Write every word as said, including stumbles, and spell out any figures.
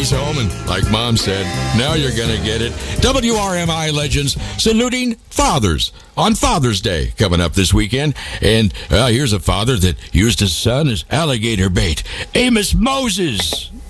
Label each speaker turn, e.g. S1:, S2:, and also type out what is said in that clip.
S1: Daddy's home, and like Mom said, now you're going to get it. W R M I legends saluting fathers on Father's Day coming up this weekend. And uh, here's a father that used his son as alligator bait. Amos Moses.